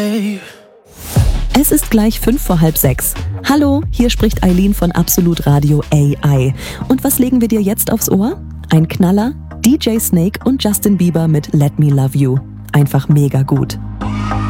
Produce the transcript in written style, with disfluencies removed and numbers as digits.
Es ist gleich 5:05. Hallo, hier spricht Eileen von Absolut Radio AI. Und was legen wir dir jetzt aufs Ohr? Ein Knaller, DJ Snake und Justin Bieber mit Let Me Love You. Einfach mega gut.